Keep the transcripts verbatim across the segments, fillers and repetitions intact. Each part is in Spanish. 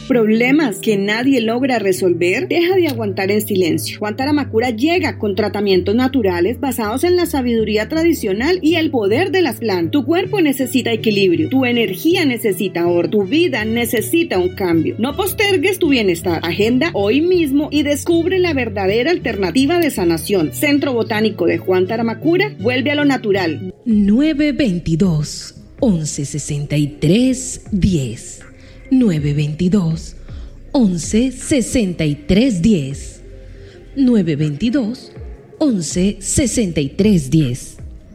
¿Problemas que nadie logra resolver? Deja de aguantar en silencio. Juan Taramakura llega con tratamientos naturales basados en la sabiduría tradicional y el poder de las plantas. Tu cuerpo necesita equilibrio, tu energía necesita orden, tu vida necesita un cambio. No postergues tu bienestar. Agenda hoy mismo y descubre la verdadera alternativa de sanación. Centro Botánico de Juan Taramakura, vuelve a lo natural. nueve veintidós, once sesenta y tres, diez. nueve veintidós, once sesenta y tres, diez. nueve veintidós, once sesenta y tres, diez.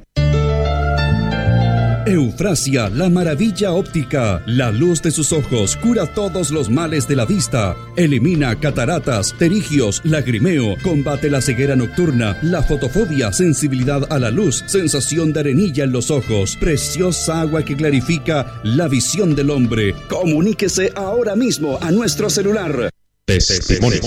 Eufrasia, la maravilla óptica. La luz de sus ojos cura todos los males de la vista. Elimina cataratas, pterigios, lagrimeo. Combate la ceguera nocturna, la fotofobia, sensibilidad a la luz, sensación de arenilla en los ojos. Preciosa agua que clarifica la visión del hombre. Comuníquese ahora mismo a nuestro celular. Testimonios.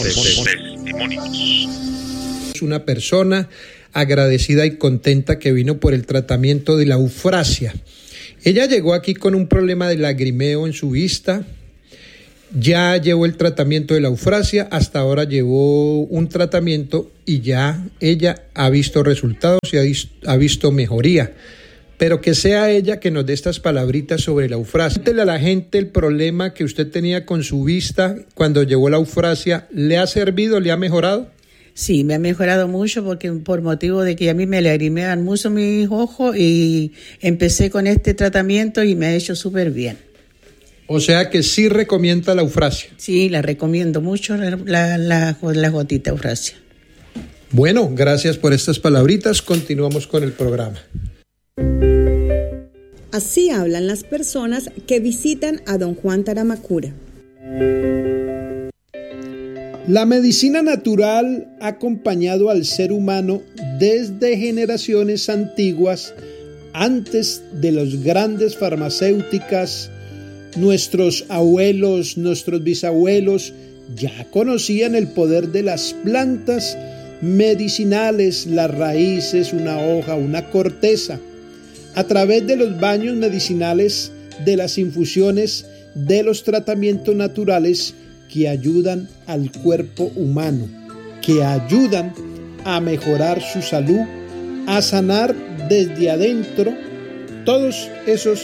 Es una persona agradecida y contenta que vino por el tratamiento de la eufrasia. Ella llegó aquí con un problema de lagrimeo en su vista. Ya llevó el tratamiento de la eufrasia, hasta ahora llevó un tratamiento y ya ella ha visto resultados y ha visto, ha visto mejoría. Pero que sea ella que nos dé estas palabritas sobre la eufrasia. Cuéntele a la gente el problema que usted tenía con su vista cuando llevó la eufrasia. ¿Le ha servido? ¿Le ha mejorado? Sí, me ha mejorado mucho porque por motivo de que a mí me lagrimean mucho mis ojos y empecé con este tratamiento y me ha hecho súper bien. O sea que sí recomienda la eufrasia. Sí, la recomiendo mucho, la, la, la, la gotita eufrasia. Bueno, gracias por estas palabritas. Continuamos con el programa. Así hablan las personas que visitan a don Juan Taramakura. La medicina natural ha acompañado al ser humano desde generaciones antiguas, antes de las grandes farmacéuticas. Nuestros abuelos, nuestros bisabuelos ya conocían el poder de las plantas medicinales, las raíces, una hoja, una corteza. A través de los baños medicinales, de las infusiones, de los tratamientos naturales que ayudan al cuerpo humano, que ayudan a mejorar su salud, a sanar desde adentro todos esos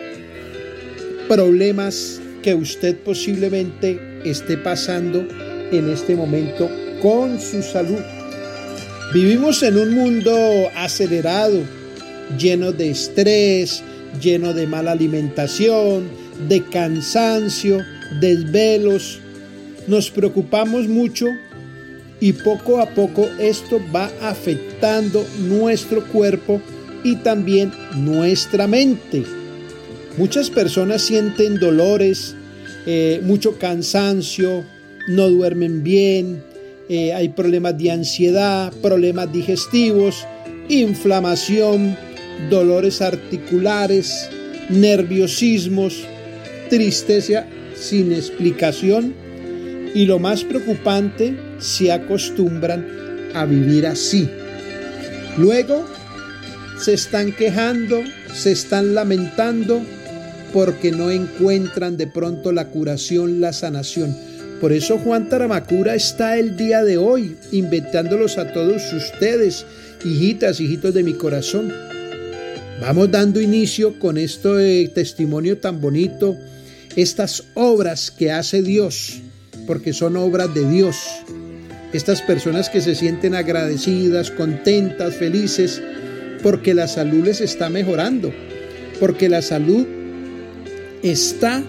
problemas que usted posiblemente esté pasando en este momento con su salud. Vivimos en un mundo acelerado, lleno de estrés, lleno de mala alimentación, de cansancio, desvelos. Nos preocupamos mucho y poco a poco esto va afectando nuestro cuerpo y también nuestra mente. Muchas personas sienten dolores, eh, mucho cansancio, no duermen bien, eh, hay problemas de ansiedad, problemas digestivos, inflamación, dolores articulares, nerviosismos, tristeza sin explicación. Y lo más preocupante, se acostumbran a vivir así. Luego se están quejando, se están lamentando porque no encuentran de pronto la curación, la sanación. Por eso Juan Taramakura está el día de hoy invitándolos a todos ustedes, hijitas, hijitos de mi corazón. Vamos dando inicio con este testimonio tan bonito, estas obras que hace Dios, porque son obras de Dios. Estas personas que se sienten agradecidas, contentas, felices, porque la salud les está mejorando, porque la salud está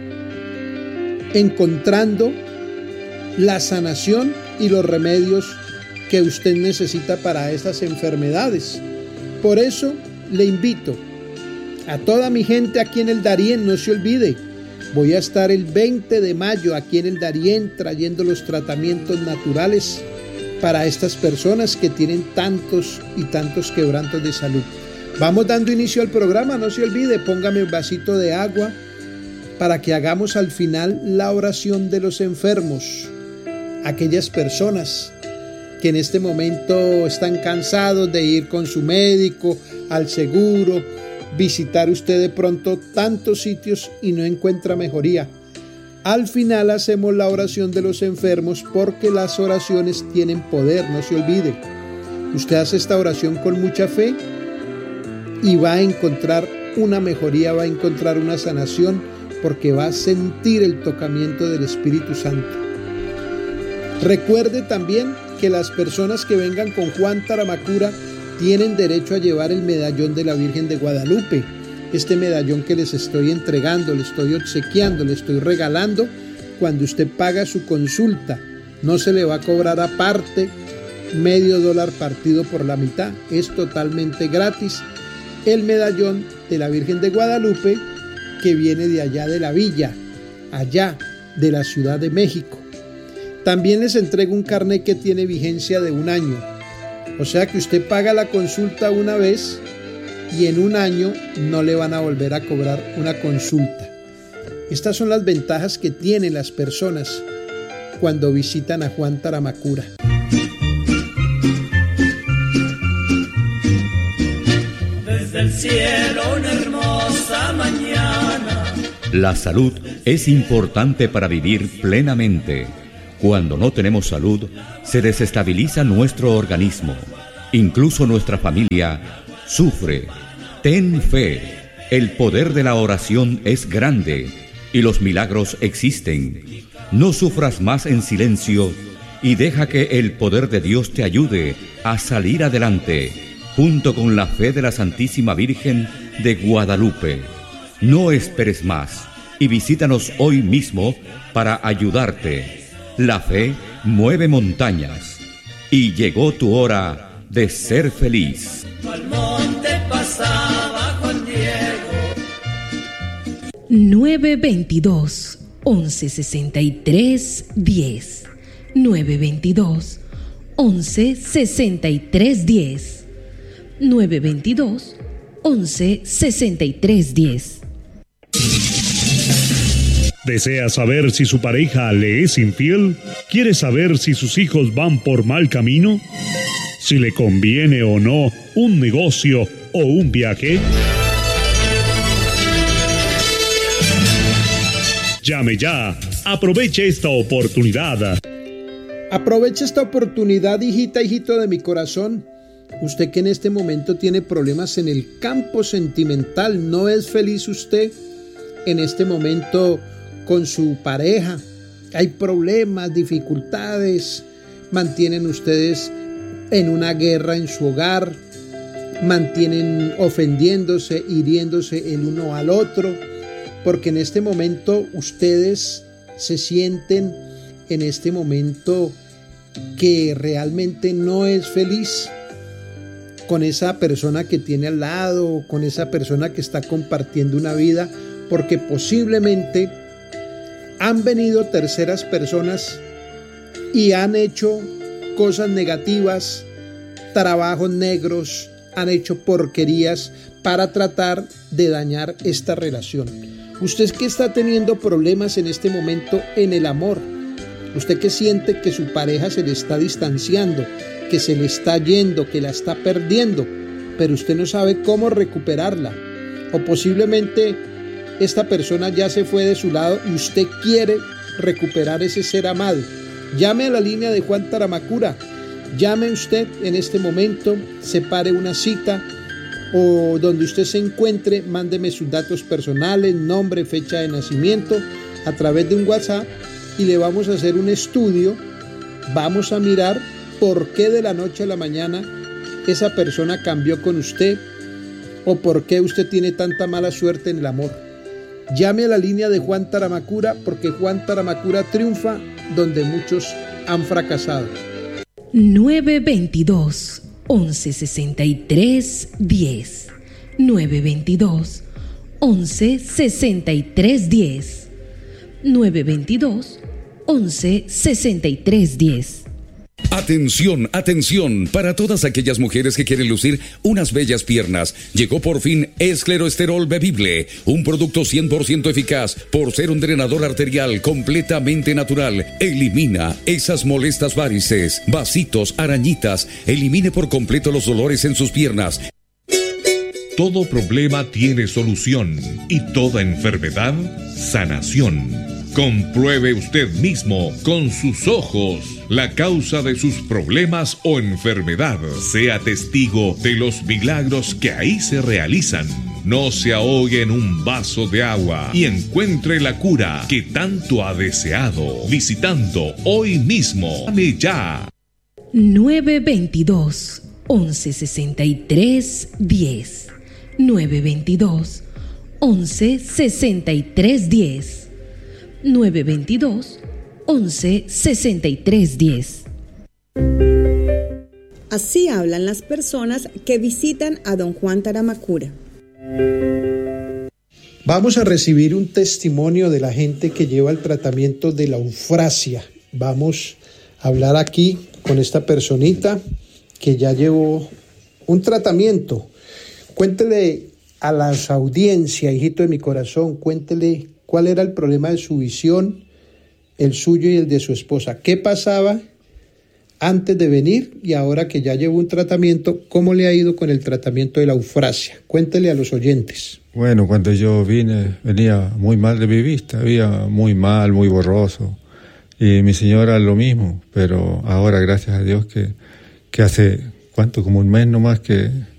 encontrando la sanación y los remedios que usted necesita para estas enfermedades. Por eso le invito a toda mi gente aquí en el Darién, no se olvide, voy a estar el veinte de mayo aquí en el Darién trayendo los tratamientos naturales para estas personas que tienen tantos y tantos quebrantos de salud. Vamos dando inicio al programa, no se olvide, póngame un vasito de agua para que hagamos al final la oración de los enfermos. Aquellas personas que en este momento están cansados de ir con su médico, al seguro, visitar usted de pronto tantos sitios y no encuentra mejoría. Al final hacemos la oración de los enfermos porque las oraciones tienen poder, no se olvide. Usted hace esta oración con mucha fe y va a encontrar una mejoría, va a encontrar una sanación porque va a sentir el tocamiento del Espíritu Santo. Recuerde también que las personas que vengan con Juan Taramacura tienen derecho a llevar el medallón de la Virgen de Guadalupe. Este medallón que les estoy entregando, le estoy obsequiando, le estoy regalando cuando usted paga su consulta. No se le va a cobrar aparte medio dólar partido por la mitad. Es totalmente gratis. El medallón de la Virgen de Guadalupe que viene de allá de la villa, allá de la Ciudad de México. También les entrego un carnet que tiene vigencia de un año. O sea que usted paga la consulta una vez y en un año no le van a volver a cobrar una consulta. Estas son las ventajas que tienen las personas cuando visitan a Juan Taramacura. Desde el cielo una hermosa mañana. La salud es importante para vivir plenamente. Cuando no tenemos salud, se desestabiliza nuestro organismo. Incluso nuestra familia sufre. Ten fe. El poder de la oración es grande y los milagros existen. No sufras más en silencio y deja que el poder de Dios te ayude a salir adelante, junto con la fe de la Santísima Virgen de Guadalupe. No esperes más y visítanos hoy mismo para ayudarte. La fe mueve montañas y llegó tu hora de ser feliz. Al monte pasaba Juan Diego. nueve veintidós, once sesenta y tres, diez. nueve veintidós, once sesenta y tres, diez. nueve veintidós, once sesenta y tres, diez. ¿Desea saber si su pareja le es infiel? ¿Quiere saber si sus hijos van por mal camino? ¿Si le conviene o no un negocio o un viaje? Llame ya. Aproveche esta oportunidad. Aproveche esta oportunidad, hijita, hijito de mi corazón. Usted que en este momento tiene problemas en el campo sentimental, ¿no es feliz usted en este momento con su pareja? Hay problemas, dificultades, mantienen ustedes en una guerra en su hogar, mantienen ofendiéndose, hiriéndose el uno al otro, porque en este momento ustedes se sienten en este momento que realmente no es feliz con esa persona que tiene al lado, con esa persona que está compartiendo una vida, porque posiblemente han venido terceras personas y han hecho cosas negativas, trabajos negros, han hecho porquerías para tratar de dañar esta relación. Usted que está teniendo problemas en este momento en el amor, usted que siente que su pareja se le está distanciando, que se le está yendo, que la está perdiendo, pero usted no sabe cómo recuperarla, o posiblemente esta persona ya se fue de su lado y usted quiere recuperar ese ser amado. Llame a la línea de Juan Taramacura, llame usted en este momento, separe una cita o donde usted se encuentre, mándeme sus datos personales, nombre, fecha de nacimiento a través de un WhatsApp y le vamos a hacer un estudio, vamos a mirar por qué de la noche a la mañana esa persona cambió con usted o por qué usted tiene tanta mala suerte en el amor. Llame a la línea de Juan Taramacura porque Juan Taramacura triunfa donde muchos han fracasado. nueve veintidós, once sesenta y tres, diez. nueve veintidós, once sesenta y tres, diez. nueve veintidós, once sesenta y tres, diez. Atención, atención, para todas aquellas mujeres que quieren lucir unas bellas piernas, llegó por fin Escleroesterol Bebible, un producto cien por ciento eficaz por ser un drenador arterial completamente natural. Elimina esas molestas varices, vasitos, arañitas, elimine por completo los dolores en sus piernas. Todo problema tiene solución y toda enfermedad, sanación. Compruebe usted mismo con sus ojos la causa de sus problemas o enfermedad. Sea testigo de los milagros que ahí se realizan. No se ahogue en un vaso de agua y encuentre la cura que tanto ha deseado visitando hoy mismo. Llame ya. nueve veintidós, once sesenta y tres, diez. nueve veintidós, once sesenta y tres, diez. nueve veintidós, once sesenta y tres, diez. Así hablan las personas que visitan a don Juan Taramacura. Vamos a recibir un testimonio de la gente que lleva el tratamiento de la eufrasia. Vamos a hablar aquí con esta personita que ya llevó un tratamiento. Cuéntele a las audiencias, hijito de mi corazón, cuéntele cuál era el problema de su visión, el suyo y el de su esposa. ¿Qué pasaba antes de venir y ahora que ya llevó un tratamiento? ¿Cómo le ha ido con el tratamiento de la eufrasia? Cuéntele a los oyentes. Bueno, cuando yo vine, venía muy mal de mi vista, veía muy mal, muy borroso. Y mi señora lo mismo, pero ahora, gracias a Dios, que, que hace, ¿cuánto? Como un mes nomás que